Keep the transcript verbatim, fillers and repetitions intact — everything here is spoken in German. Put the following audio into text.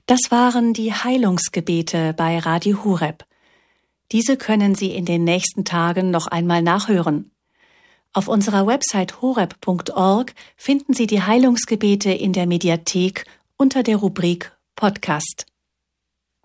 Das waren die Heilungsgebete bei Radio Horeb. Diese können Sie in den nächsten Tagen noch einmal nachhören. Auf unserer Website horeb punkt org finden Sie die Heilungsgebete in der Mediathek unter der Rubrik Podcast.